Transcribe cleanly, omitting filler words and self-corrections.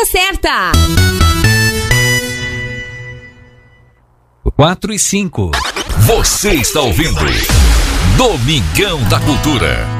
certa. 4 e 5. Você está ouvindo Domingão da Cultura.